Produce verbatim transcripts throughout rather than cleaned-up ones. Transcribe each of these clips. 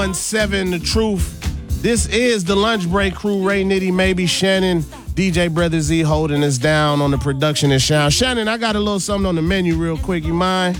one seven The Truth. This is the Lunch Break Crew. Ray, Nitty, Maybe, Shannon, D J Brother Z holding us down on the production and sound. Shannon, I got a little something on the menu real quick. You mind?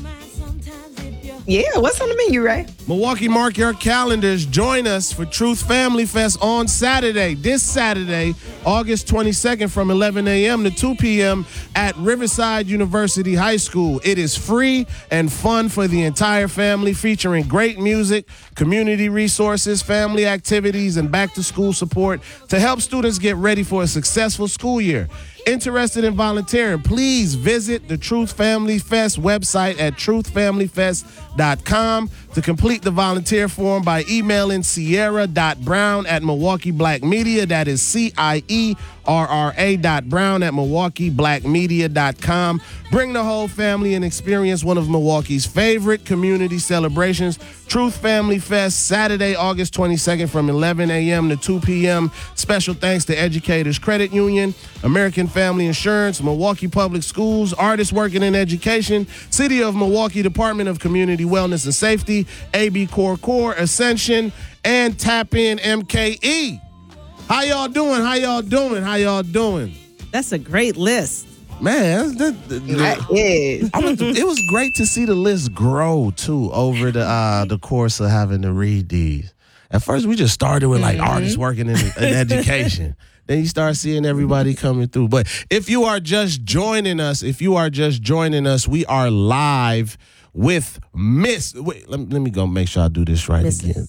Yeah, what's on the menu, Ray? Milwaukee, mark your calendars. Join us for Truth Family Fest on Saturday. This Saturday, August twenty-second from eleven a.m. to two p.m. at Riverside University High School. It is free and fun for the entire family, featuring great music, community resources, family activities, and back-to-school support to help students get ready for a successful school year. Interested in volunteering, please visit the Truth Family Fest website at truth family fest dot com to complete the volunteer form by emailing Sierra dot brown at Milwaukee Black Media. That is C I E R R A dot brown at Milwaukee Black Media dot com. Bring the whole family and experience one of Milwaukee's favorite community celebrations. Truth Family Fest, Saturday, August twenty-second from eleven a.m. to two p.m. Special thanks to Educators Credit Union, American Family Insurance, Milwaukee Public Schools, Artists Working in Education, City of Milwaukee Department of Community Wellness and Safety, A B Core Core, Ascension, and Tap In M K E. How y'all doing? How y'all doing? How y'all doing? That's a great list. Man, that, that, That is. I was, it was great to see the list grow too over the uh, the course of having to read these. At first, we just started with like mm-hmm. artists working in, in education. Then you start seeing everybody coming through. But if you are just joining us, if you are just joining us, we are live with Miss. Wait, let, let me go make sure I do this right Missus again.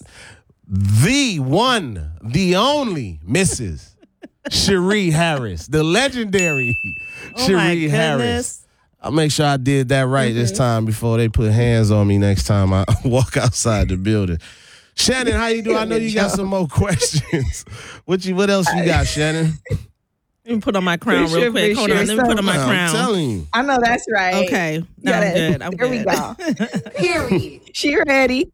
The one, the only Missus Cherie Harris, the legendary oh Cherie Harris. I'll make sure I did that right mm-hmm. this time before they put hands on me next time I walk outside the building. Shannon, how you doing? I know you got some more questions. What you? What else you got, Shannon? Let me put on my crown sure, real quick. Hold sure. on, let me put on my I'm crown. I'm telling you. I know that's right. Okay, no, I'm good. I'm there good. we go. Period. She ready.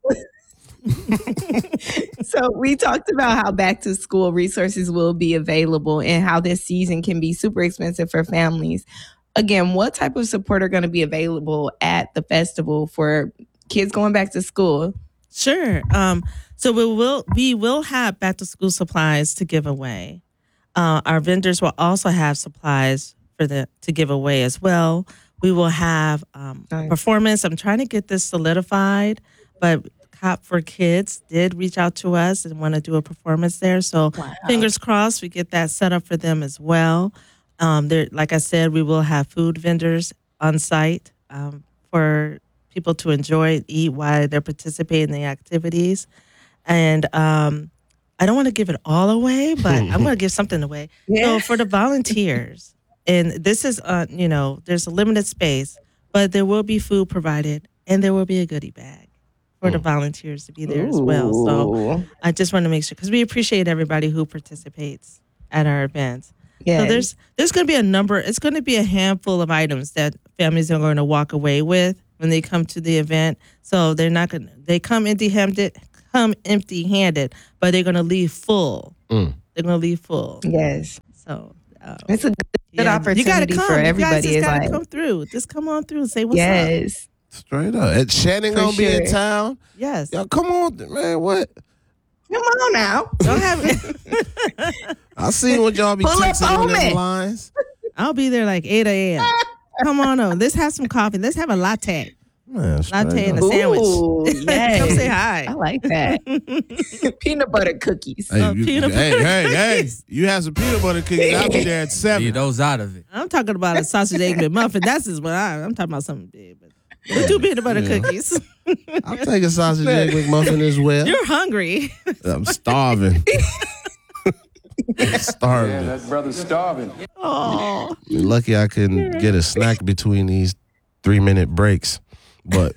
So we talked about how back to school resources will be available and how this season can be super expensive for families. Again, what type of support are going to be available at the festival for kids going back to school? Sure. Um, so we will we will have back to school supplies to give away. Uh, our vendors will also have supplies for the to give away as well. We will have um, nice. performance. I'm trying to get this solidified, but Cop for Kids did reach out to us and want to do a performance there. So wow. fingers crossed we get that set up for them as well. Um, there, like I said, we will have food vendors on site um, for people to enjoy and eat while they're participating in the activities. And um, I don't want to give it all away, but I'm going to give something away. Yeah. So for the volunteers, and this is, uh, you know, there's a limited space, but there will be food provided and there will be a goodie bag for the volunteers to be there Ooh. as well. So I just want to make sure, because we appreciate everybody who participates at our events. Yes. So there's there's going to be a number, it's going to be a handful of items that families are going to walk away with when they come to the event. So they're not going to, they come empty-handed, come empty-handed, but they're going to leave full. Mm. They're going to leave full. Yes. So um, it's a good, good yeah, opportunity you gotta come. for everybody. You guys just got to like, come through. Just come on through and say what's yes. up. Yes. Straight up. And Shannon For gonna sure. be in town. Yes. Y'all come on, man. What? Come on now. Don't have it. I seen what y'all be Pull up texting on on them me. lines. I'll be there like eight a.m. Come on over. Let's have some coffee. Let's have a latte. Man, Latte and a up. sandwich. Ooh, yes. Come say hi. I like that. Peanut butter cookies. Hey, Uh, you, peanut hey, butter hey, hey! cookies. You have some peanut butter cookies. I'll be there at seven. Leave those out of it. I'm talking about a sausage egg McMuffin. That's just what I, I'm talking about something big. But the two peanut butter Yeah. cookies. I'll take a sausage egg McMuffin as well. You're hungry. I'm starving. I'm starving. Yeah, that brother's starving. Oh. Lucky I couldn't get a snack between these three minute breaks. But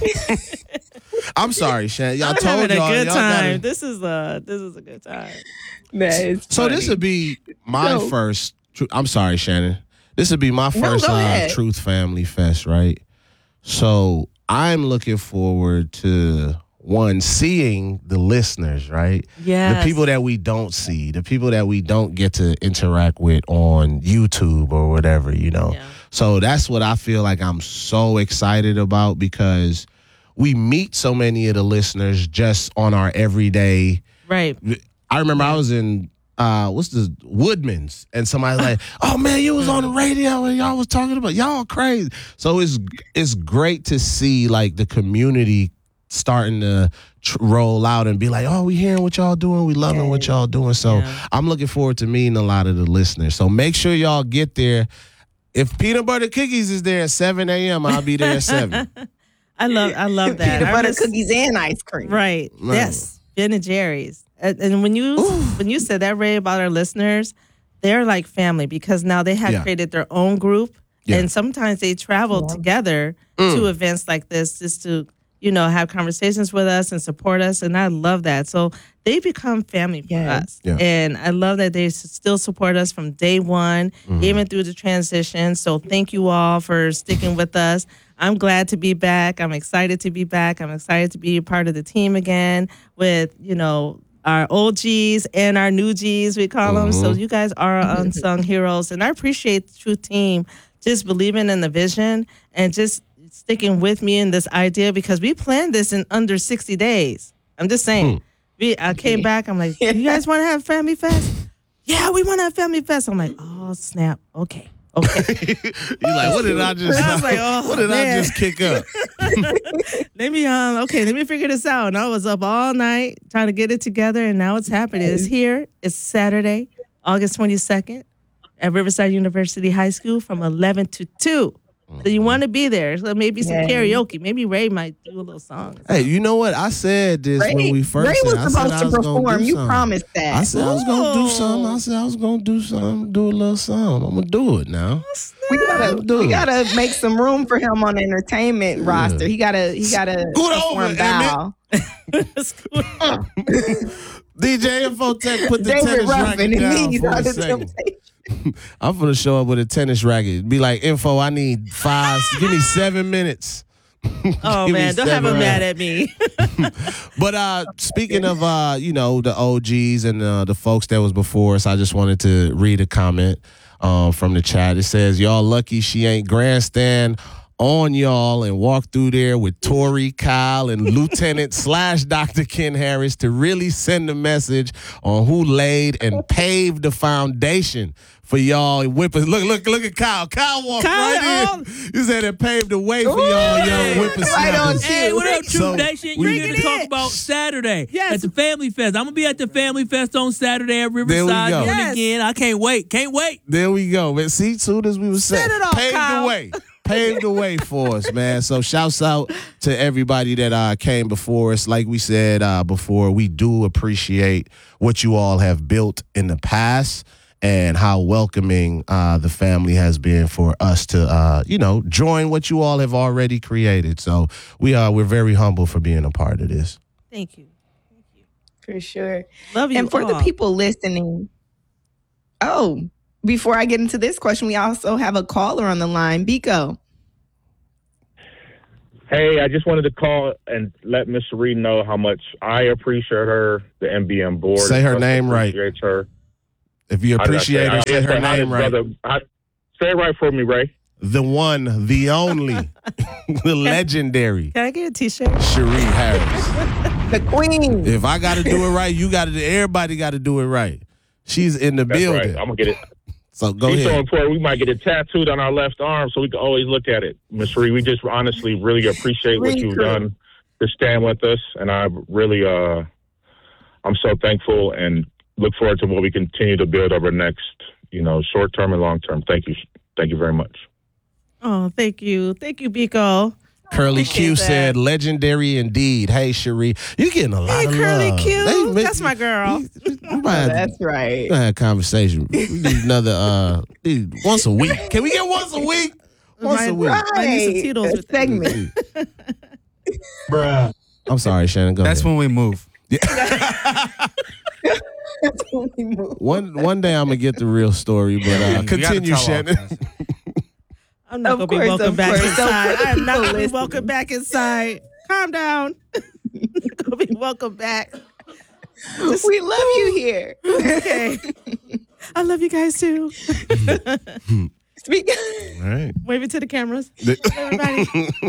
I'm sorry, Shan. Y'all I'm told having y'all. a good y'all time. gotta, This is a this is a good time. Nice. so this would be my No. first. Tr- I'm sorry, Shannon. This would be my first go uh, ahead. Truth Family Fest, right? So I'm looking forward to one seeing the listeners, right? Yes. The people that we don't see, the people that we don't get to interact with on YouTube or whatever, you know. Yeah. So that's what I feel like I'm so excited about because we meet so many of the listeners just on our everyday. Right. I remember I was in uh, what's the Woodman's, and somebody like, oh man, you was on the radio and y'all was talking about y'all crazy. So it's it's great to see like the community starting to tr- roll out and be like, oh, we hearing what y'all doing, we loving what y'all doing. So Yeah. I'm looking forward to meeting a lot of the listeners. So make sure y'all get there. If Peanut Butter Cookies is there at seven a.m., I'll be there at seven. I love I love that. Peanut I butter miss- cookies and ice cream. Right. Man. Yes. Ben and Jerry's. And, and when you when you said that, Ray, about our listeners, they're like family because now they have Yeah. created their own group, Yeah. and sometimes they travel together to events like this just to, you know, have conversations with us and support us. And I love that. So they become family for Yeah. us. Yeah. And I love that they s- still support us from day one, even through the transition. So thank you all for sticking with us. I'm glad to be back. I'm excited to be back. I'm excited to be a part of the team again with, you know, our old G's and our new G's, we call them. So you guys are our unsung heroes. And I appreciate the True Team just believing in the vision and just sticking with me in this idea because we planned this in under sixty days. I'm just saying. We, I came back. I'm like, you guys want to have Family Fest? Yeah, we want to have Family Fest. I'm like, oh, snap. Okay. Okay. You're like, what did I just I was like, oh, what did man. I just kick up? Let me um okay, let me figure this out. And I was up all night trying to get it together, and now it's happening. It's here. It's Saturday, August twenty-second at Riverside University High School from eleven to two. So you want to be there. So maybe some Yay. karaoke. Maybe Ray might do a little song. Hey, you know what? I said this Ray, when we first Ray said, was I said supposed I to was gonna perform. do You something. promised that. I said I was gonna do Ooh. something. I said I was gonna do something, do a little something. I'm gonna do it now. we gotta, Do we it. gotta make some room for him on the entertainment roster. He gotta, he gotta Scoot perform over, Bow. D J Infotech put the David tennis Ruffin racket and down me for on a the second. Temptation. I'm gonna show up with a tennis racket. Be like, info, I need five. Give me seven minutes. Oh Give me man, don't have seven him mad minutes. at me. But uh, speaking of uh, you know, the O Gs and uh, the folks that was before us, I just wanted to read a comment um, from the chat. It says, y'all lucky she ain't grandstand on y'all and walk through there with Tori, Kyle, and Lieutenant slash Doctor Ken Harris to really send a message on who laid and paved the foundation for y'all and whippers. Look, look, look at Kyle. Kyle walked Kyle, right oh. in. He said it paved the way for y'all young whippersnappers. Right on Hey, what up, True So, Nation? we- You're here to talk about Saturday Yes. at the Family Fest. I'm gonna be at the Family Fest on Saturday at There we Riverside go. doing it Yes. again. I can't wait. Can't wait. There we go. Man, see, soon as we were saying, it off, paved Kyle. the way. Paved the way for us, man. So shouts out to everybody that uh, came before us. Like we said uh, before, we do appreciate what you all have built in the past and how welcoming uh, the family has been for us to, uh, you know, join what you all have already created. So we are we're very humble for being a part of this. Thank you. For sure. Love you And for the all. people listening, oh, before I get into this question, we also have a caller on the line. Biko. Hey, I just wanted to call and let Miss Reed know how much I appreciate her, the M B M board. Say her name right. Appreciates her. If you How did I appreciate her, I- say her I- name right. brother, I- say it right for me, Ray. The one, the only, the legendary Can I get a t-shirt? Cherie Harris. The queen. If I got to do it right, you got to. Everybody got to do it right. She's in the That's building. right. I'm gonna get it. So go He's so ahead. important. We might get it tattooed on our left arm so we can always look at it. Miss Reed, we just honestly really appreciate what Reed you've crew. done to stand with us, and I really, uh, I'm so thankful and look forward to what we continue to build over the next, you know, short term and long term. Thank you, thank you very much. Oh, thank you. Thank you, Biko. Curly Appreciate Q that. said, "Legendary indeed." Hey, Cherie, you getting a lot Hey, of Curly love. Q. They- That's my girl. We, we might have, That's right. we might have a conversation. We need another uh, need once a week. Can we get once a week? Once a Might- week. might need some Right. Tito's A with that. segment. I'm sorry, Shannon. Go That's ahead. when we move. One one day I'm gonna get the real story, but uh, We gotta continue, tell all Shannon. of us. I'm not Of going to be course, welcome of back course. So inside. for I am not people going to be listening- welcome back inside. Calm down. Going to be welcome back. We love you here. Okay. I love you guys too. Speak. All right. Wave it to the cameras. Everybody.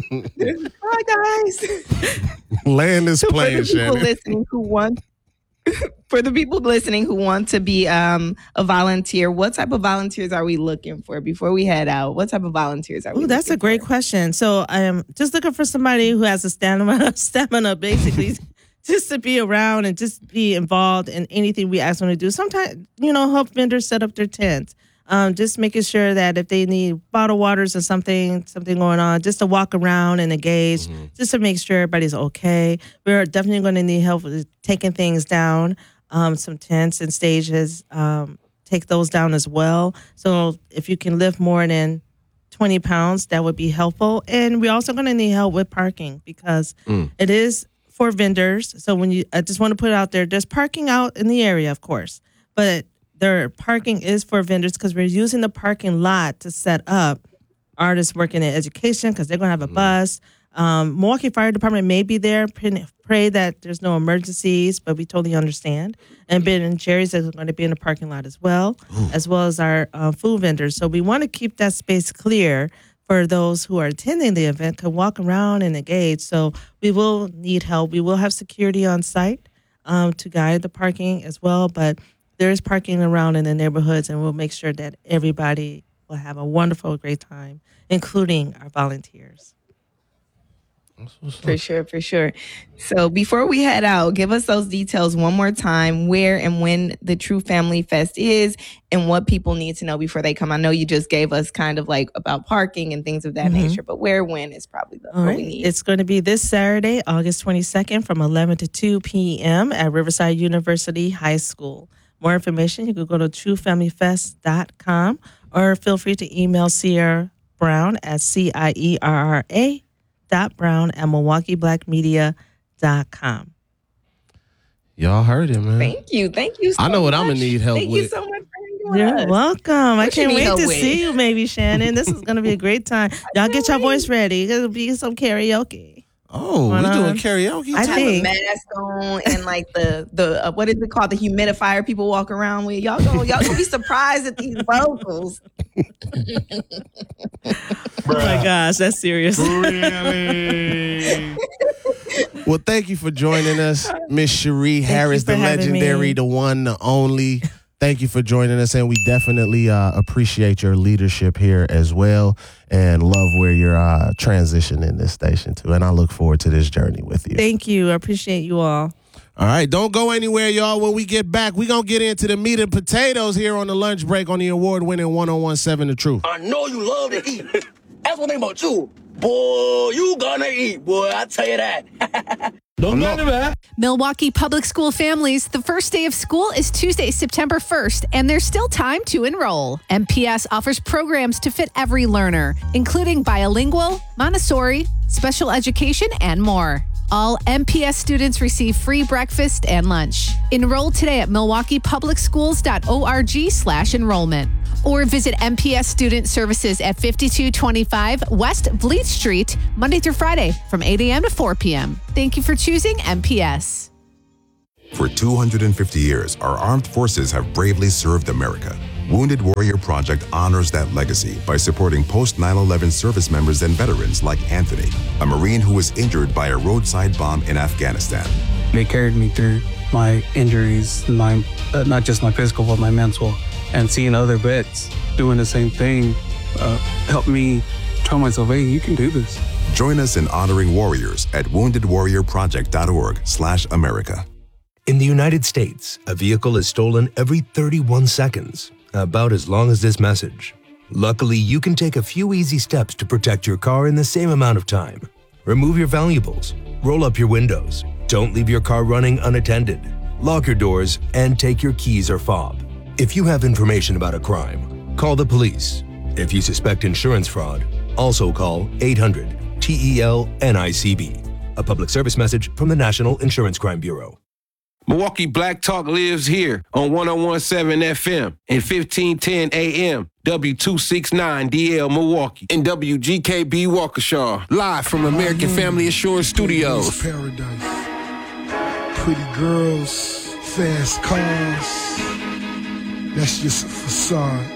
Hi, guys. Land this For the plane, people Shannon. listening who want, for the people listening who want to be um, a volunteer, what type of volunteers are we looking for before we head out? What type of volunteers are we? Oh, that's a looking great for? question. So I'm just looking for somebody who has a stamina, stamina basically, just to be around and just be involved in anything we ask them to do. Sometimes, you know, help vendors set up their tents. Um, just making sure that if they need bottled waters or something, something going on, just to walk around and engage, mm-hmm. just to make sure everybody's okay. We're definitely going to need help with taking things down, um, some tents and stages, um, take those down as well. So if you can lift more than twenty pounds, that would be helpful. And we're also going to need help with parking because mm. it is for vendors. So when you, I just want to put it out there, there's parking out in the area, of course, but their parking is for vendors because we're using the parking lot to set up artists working in education because they're going to have a mm-hmm. bus. Um, Milwaukee Fire Department may be there. Pray, pray that there's no emergencies, but we totally understand. And Ben and Jerry's is going to be in the parking lot as well, Ooh. as well as our uh, food vendors. So we want to keep that space clear for those who are attending the event, can walk around and engage. So we will need help. We will have security on site um, to guide the parking as well, but there is parking around in the neighborhoods, and we'll make sure that everybody will have a wonderful, great time, including our volunteers. For sure, for sure. So before we head out, give us those details one more time, where and when the True Family Fest is and what people need to know before they come. I know you just gave us kind of like about parking and things of that mm-hmm. nature, but where, when is probably the, what right. we need. It's going to be this Saturday, August twenty-second from eleven to two p.m. at Riverside University High School. More information, you can go to true family fest dot com or feel free to email Sierra Brown at C I E R R A dot Brown at Milwaukee Black Media dot com. Y'all heard it, man. Thank you. Thank you so much. I know what I'm going to need help Thank with. Thank you so much for You're us. welcome. What I can't wait to with? see you, maybe, Shannon. This is going to be a great time. Y'all get your voice ready. It'll be some karaoke. Oh, we're doing karaoke? I have think. a mask on and like the, the uh, what is it called? The humidifier people walk around with. Y'all gonna, y'all gonna be surprised at these vocals. Oh my gosh, that's serious. Really? Well, thank you for joining us, Miss Cherie Harris, the legendary, me. the one, the only. Thank you for joining us, and we definitely uh, appreciate your leadership here as well, and love where you're uh, transitioning this station to. And I look forward to this journey with you. Thank you. I appreciate you all. All right, don't go anywhere, y'all. When we get back, we're going to get into the meat and potatoes here on the lunch break on the award-winning one oh one seven The Truth. I know you love to eat. That's one thing about you. Boy, you gonna eat, boy. I tell you that. Don't go anywhere. Milwaukee Public School families, the first day of school is Tuesday, September first, and there's still time to enroll. M P S offers programs to fit every learner, including bilingual, Montessori, special education, and more. All M P S students receive free breakfast and lunch. Enroll today at milwaukee public schools dot org slash enrollment. Or visit M P S Student Services at fifty-two twenty-five West Vliet Street, Monday through Friday from eight a.m. to four p.m. Thank you for choosing M P S. For two hundred fifty years, our armed forces have bravely served America. Wounded Warrior Project honors that legacy by supporting post nine eleven service members and veterans like Anthony, a Marine who was injured by a roadside bomb in Afghanistan. They carried me through my injuries, my uh, not just my physical, but my mental. And seeing other vets doing the same thing uh, helped me tell myself, hey, you can do this. Join us in honoring warriors at wounded warrior project dot org slash America. In the United States, a vehicle is stolen every thirty-one seconds, about as long as this message. Luckily, you can take a few easy steps to protect your car in the same amount of time. Remove your valuables, roll up your windows, don't leave your car running unattended, lock your doors, and take your keys or fob. If you have information about a crime, call the police. If you suspect insurance fraud, also call eight hundred T E L N I C B. A public service message from the National Insurance Crime Bureau. Milwaukee Black Talk lives here on one oh one seven F M and fifteen ten A M, W two sixty-nine D L Milwaukee, and W G K B Waukesha, live from American Family Assurance Studios. Paradise. Pretty girls, fast cars. That's just a facade.